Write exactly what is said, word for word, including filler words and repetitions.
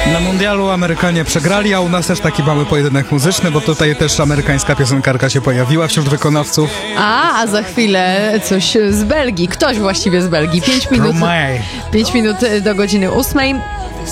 Na mundialu Amerykanie przegrali, a u nas też taki mały pojedynek muzyczny, bo tutaj też amerykańska piosenkarka się pojawiła wśród wykonawców. A, a za chwilę coś z Belgii. Ktoś właściwie z Belgii. Pięć minut, pięć minut do godziny ósmej.